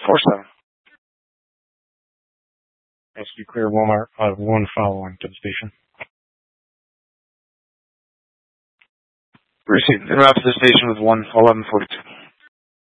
4-7. Thanks, you clear Walmart. One following to the station. Received. En route to the station with 11142.